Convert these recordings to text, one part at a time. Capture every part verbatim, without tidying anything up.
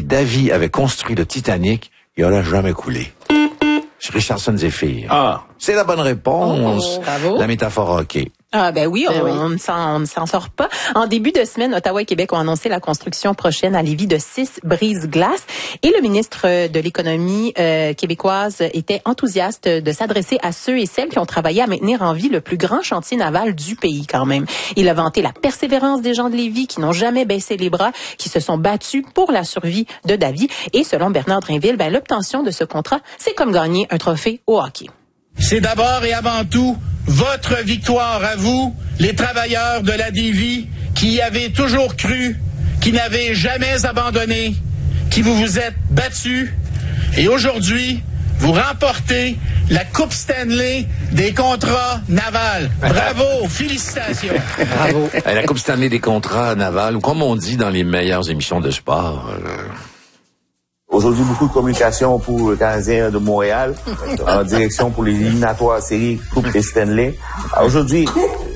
Davy avait construit le Titanic, il n'aurait jamais coulé. Richardson Zephyr. Ah. C'est la bonne réponse. Oh, bravo. La métaphore hockey. Ah ben oui, on, Ben oui. on ne s'en, on ne s'en sort pas. En début de semaine, Ottawa et Québec ont annoncé la construction prochaine à Lévis de six brises-glaces. Et le ministre de l'Économie euh, québécoise était enthousiaste de s'adresser à ceux et celles qui ont travaillé à maintenir en vie le plus grand chantier naval du pays quand même. Il a vanté la persévérance des gens de Lévis qui n'ont jamais baissé les bras, qui se sont battus pour la survie de Davy. Et selon Bernard Drinville, ben, l'obtention de ce contrat, c'est comme gagner un trophée au hockey. C'est d'abord et avant tout votre victoire à vous, les travailleurs de la Davy, qui y avez toujours cru, qui n'avez jamais abandonné, qui vous vous êtes battus. Et aujourd'hui, vous remportez la Coupe Stanley des contrats navals. Bravo, félicitations. Bravo. La Coupe Stanley des contrats navals, ou comme on dit dans les meilleures émissions de sport... Euh... Aujourd'hui, beaucoup de communication pour le Canadien de Montréal, en direction pour les éliminatoires séries Coupe des Stanley. Alors aujourd'hui...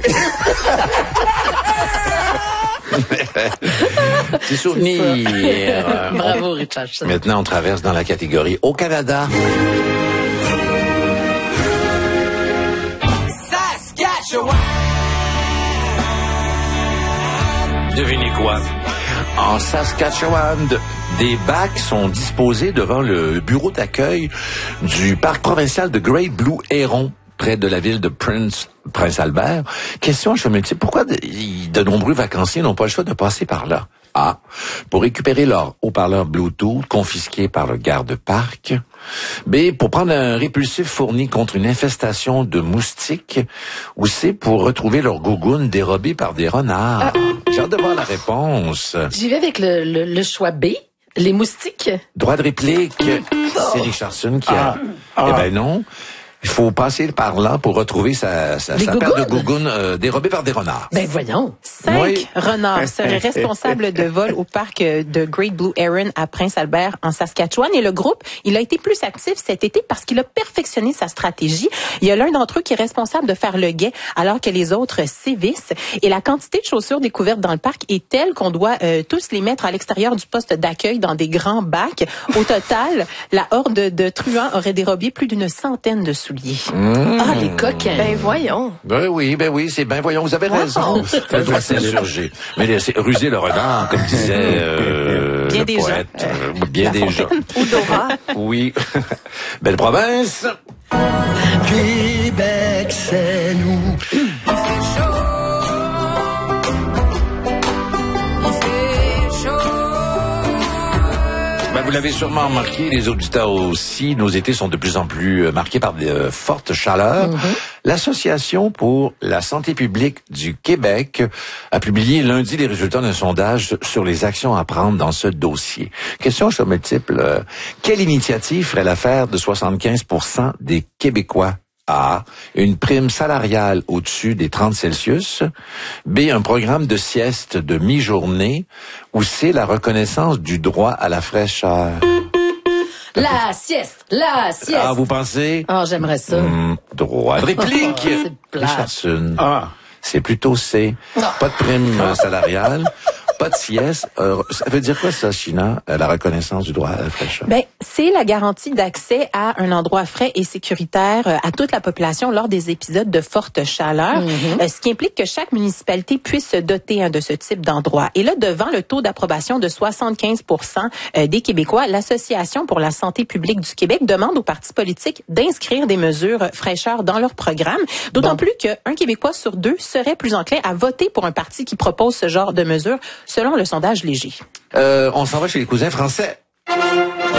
C'est souvenir. Bravo, Richard. Maintenant, on traverse dans la catégorie au Canada. Saskatchewan. Devinez quoi? En Saskatchewan, de, des bacs sont disposés devant le bureau d'accueil du parc provincial de Great Blue Heron, près de la ville de Prince, Prince Albert. Question, je me dis, pourquoi de, de nombreux vacanciers n'ont pas le choix de passer par là? A. Pour récupérer leur haut-parleur Bluetooth confisqué par le garde-parc. B. Pour prendre un répulsif fourni contre une infestation de moustiques. Ou C. Pour retrouver leur gougoune dérobée par des renards. Ah. J'ai hâte de voir la réponse. J'y vais avec le, le, le choix B. Les moustiques. Droit de réplique. Oh. C'est Richardson qui a... Ah. Eh ben non. Il faut passer par là pour retrouver sa, sa, sa paire de gougounes euh, dérobées par des renards. Ben voyons. Cinq oui. renards seraient responsables de vol au parc de Great Blue Heron à Prince-Albert en Saskatchewan. Et le groupe, il a été plus actif cet été parce qu'il a perfectionné sa stratégie. Il y a l'un d'entre eux qui est responsable de faire le guet alors que les autres sévissent. Et la quantité de chaussures découvertes dans le parc est telle qu'on doit euh, tous les mettre à l'extérieur du poste d'accueil dans des grands bacs. Au total, la horde de truands aurait dérobé plus d'une centaine de souliers. Mmh. Ah, les coquins. Ben voyons. Ben oui, ben oui, c'est ben voyons, vous avez raison. Elle doit s'insurger. Mais c'est ruser le renard, comme disait euh, bien le déjà. poète. Euh, bien déjà. Ou Dora. Oui. Belle province. Québec, c'est nous. C'est chaud. Ben, vous l'avez sûrement remarqué, les auditeurs aussi, nos étés sont de plus en plus marqués par de euh, fortes chaleurs. Mm-hmm. L'Association pour la santé publique du Québec a publié lundi les résultats d'un sondage sur les actions à prendre dans ce dossier. Question choix multiple. Euh, quelle initiative ferait l'affaire de soixante-quinze pour cent des Québécois? A. Une prime salariale au-dessus des trente Celsius. B. Un programme de sieste de mi-journée. Ou C. La reconnaissance du droit à la fraîcheur. La sieste, la sieste. Ah, vous pensez? Ah, oh, j'aimerais ça. Mmh, droit de réplique. Oh, c'est plate. Richardson. Ah. C'est plutôt C. Pas de prime euh, salariale. Pas de sieste. Euh, ça veut dire quoi ça, China, euh, la reconnaissance du droit à la fraîcheur? Ben, c'est la garantie d'accès à un endroit frais et sécuritaire euh, à toute la population lors des épisodes de forte chaleur, mm-hmm. euh, ce qui implique que chaque municipalité puisse se doter hein, de ce type d'endroit. Et là, devant le taux d'approbation de soixante-quinze pour cent euh, des Québécois, l'Association pour la santé publique du Québec demande aux partis politiques d'inscrire des mesures fraîcheur dans leur programme, d'autant bon. plus qu'un Québécois sur deux serait plus enclin à voter pour un parti qui propose ce genre de mesures, selon le sondage Léger. Euh, on s'en va chez les cousins français.